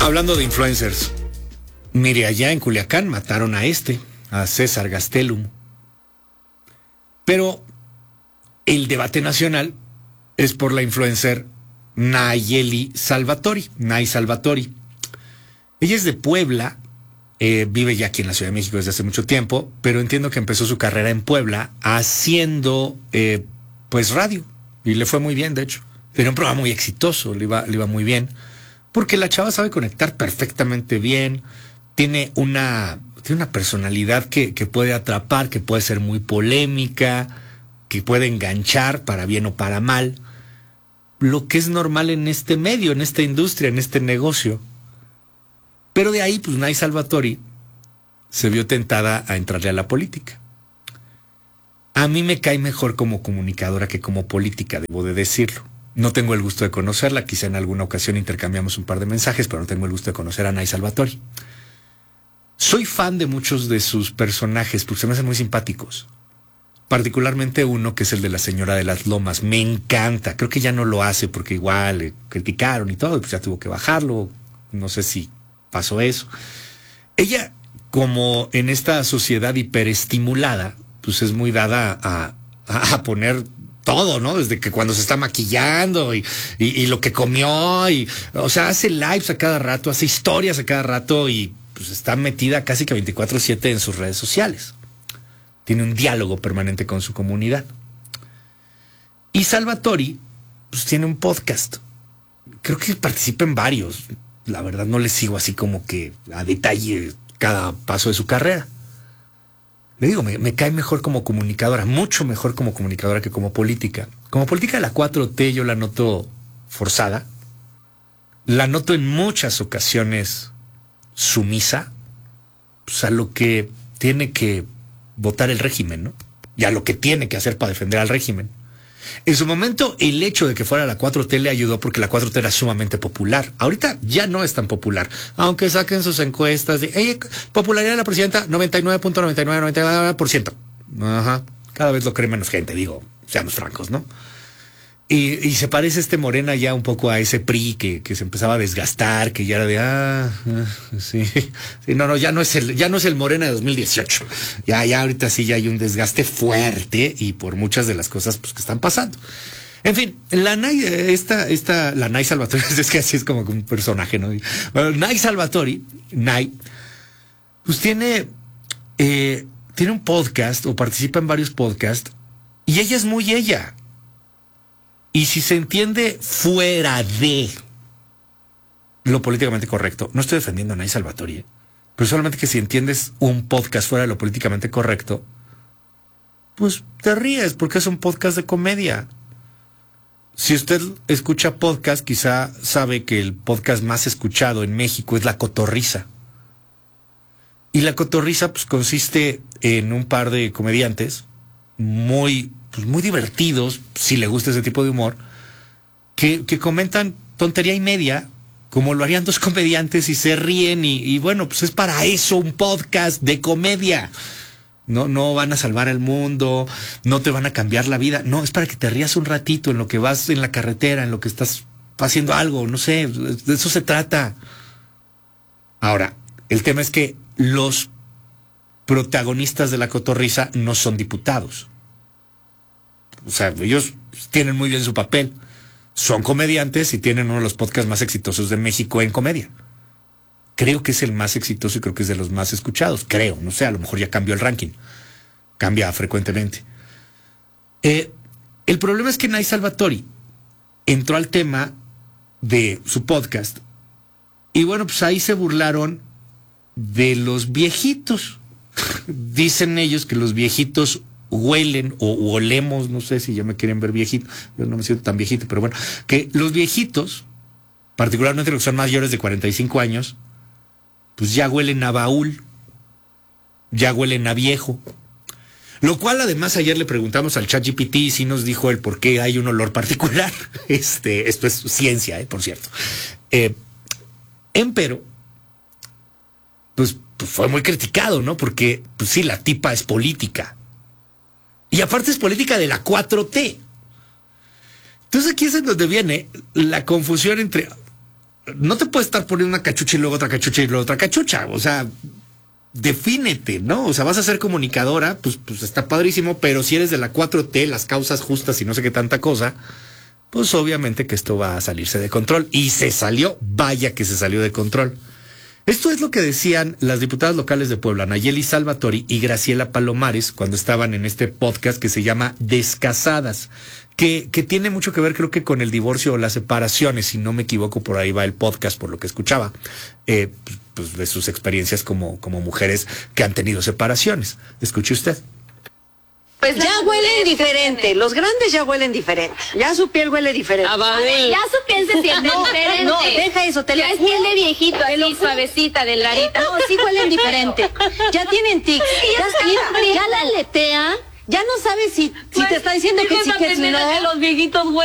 Hablando de influencers, mire, allá en Culiacán mataron a César Gastelum. Pero el debate nacional es por la influencer Nayeli Salvatori. Nay Salvatori. Ella es de Puebla, vive ya aquí en la Ciudad de México desde hace mucho tiempo, pero entiendo que empezó su carrera en Puebla haciendo pues radio. Y le fue muy bien, de hecho. Tenía un programa muy exitoso, le iba muy bien. Porque la chava sabe conectar perfectamente bien, tiene una personalidad que puede atrapar, que puede ser muy polémica, que puede enganchar para bien o para mal. Lo que es normal en este medio, en esta industria, en este negocio. Pero de ahí, pues Nay Salvatori se vio tentada a entrarle a la política. A mí me cae mejor como comunicadora que como política, debo de decirlo. No tengo el gusto de conocerla, quizá en alguna ocasión intercambiamos un par de mensajes, pero no tengo el gusto de conocer a Nay Salvatori. Soy fan de muchos de sus personajes porque se me hacen muy simpáticos. Particularmente uno que es el de la señora de las Lomas. Me encanta. Creo que ya no lo hace porque igual le criticaron y todo, pues ya tuvo que bajarlo. No sé si pasó eso. Ella, como en esta sociedad hiperestimulada, pues es muy dada a poner todo, ¿no? Desde que cuando se está maquillando y lo que comió o sea, hace lives a cada rato, hace historias a cada rato y pues está metida casi que 24/7 en sus redes sociales. Tiene un diálogo permanente con su comunidad. Y Salvatori, pues tiene un podcast. Creo que participa en varios. La verdad no le sigo así como que a detalle cada paso de su carrera. Le digo, me cae mejor como comunicadora, mucho mejor como comunicadora que como política. Como política la 4T yo la noto forzada. La noto en muchas ocasiones sumisa, pues a lo que tiene que votar el régimen, ¿no? Y a lo que tiene que hacer para defender al régimen. En su momento, el hecho de que fuera la 4T le ayudó porque la 4T era sumamente popular. Ahorita ya no es tan popular. Aunque saquen sus encuestas de popularidad de la presidenta, 99.9999%. Ajá. Cada vez lo cree menos gente, digo, seamos francos, ¿no? Y se parece Morena ya un poco a ese PRI que se empezaba a desgastar, que ya era de sí. Sí, no, ya no es el Morena de 2018. Ya ahorita sí ya hay un desgaste fuerte y por muchas de las cosas pues que están pasando. En fin, la Nay Salvatori, es que así es como un personaje, ¿no? Bueno, Nay Salvatori, pues tiene un podcast o participa en varios podcasts y ella es muy ella. Y si se entiende fuera de lo políticamente correcto, no estoy defendiendo a Nay Salvatori, pero solamente que si entiendes un podcast fuera de lo políticamente correcto, pues te ríes porque es un podcast de comedia. Si usted escucha podcast, quizá sabe que el podcast más escuchado en México es La Cotorrisa. Y La Cotorrisa pues consiste en un par de comediantes muy divertidos, si le gusta ese tipo de humor, que comentan tontería y media, como lo harían dos comediantes y se ríen y bueno, pues es para eso un podcast de comedia. No van a salvar el mundo, no te van a cambiar la vida, no, es para que te rías un ratito en lo que vas en la carretera, en lo que estás haciendo algo, no sé, de eso se trata. Ahora, el tema es que los protagonistas de La Cotorrisa no son diputados. O sea, ellos tienen muy bien su papel. Son comediantes y tienen uno de los podcasts más exitosos de México en comedia. Creo que es el más exitoso y creo que es de los más escuchados. Creo, no sé, a lo mejor ya cambió el ranking. Cambia frecuentemente. El problema es que Nay Salvatori entró al tema de su podcast y bueno, pues ahí se burlaron de los viejitos. Dicen ellos que los viejitos huelen o olemos, no sé si ya me quieren ver viejito, yo no me siento tan viejito, pero bueno, que los viejitos, particularmente los que son mayores de 45 años, pues ya huelen a baúl, ya huelen a viejo. Lo cual además ayer le preguntamos al ChatGPT y sí nos dijo el por qué hay un olor particular. Esto es ciencia, por cierto. Empero, pues fue muy criticado, ¿no? Porque, pues sí, la tipa es política. Y aparte es política de la 4T. Entonces aquí es en donde viene la confusión entre no te puedes estar poniendo una cachucha y luego otra cachucha y luego otra cachucha. O sea, defínete, ¿no? O sea, vas a ser comunicadora, pues está padrísimo, pero si eres de la 4T, las causas justas y no sé qué tanta cosa, pues obviamente que esto va a salirse de control. Y se salió, vaya que se salió de control. Esto es lo que decían las diputadas locales de Puebla, Nayeli Salvatori y Graciela Palomares, cuando estaban en este podcast que se llama Descasadas, que tiene mucho que ver, creo que con el divorcio o las separaciones, si no me equivoco, por ahí va el podcast, por lo que escuchaba, pues de sus experiencias como mujeres que han tenido separaciones. Escuche usted. Pues ya huelen diferente, los grandes ya huelen diferente, ya su piel huele diferente. Ya su piel se siente diferente. No, deja eso, te ya es piel de viejito, así suavecita, delgadita. No, sí huelen diferente. Ya tienen tics, ya la aletea, ya no sabes si te está diciendo que sí, que si no. Los viejitos huelen.